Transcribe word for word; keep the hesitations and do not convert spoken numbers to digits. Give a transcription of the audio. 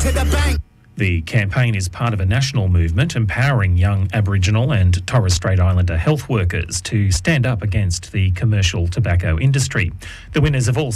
to the bank. The campaign is part of a national movement empowering young Aboriginal and Torres Strait Islander health workers to stand up against the commercial tobacco industry. The winners of all